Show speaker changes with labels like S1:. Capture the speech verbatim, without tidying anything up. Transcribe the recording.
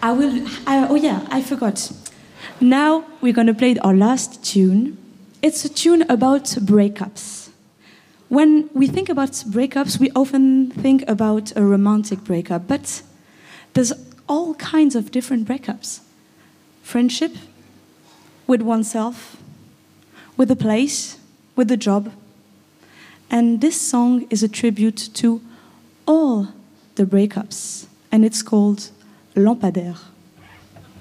S1: I will. I, oh yeah, I forgot. Now we're gonna play our last tune. It's a tune about breakups. When we think about breakups, we often think about a romantic breakup, but there's all kinds of different breakups. Friendship, with oneself, with a place, with a job. And this song is a tribute to all the breakups, and it's called Lampadaire.